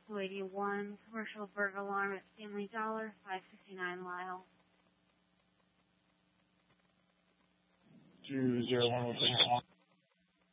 281, commercial burglar alarm at Family Dollar, 569 Lyle. 201 will take.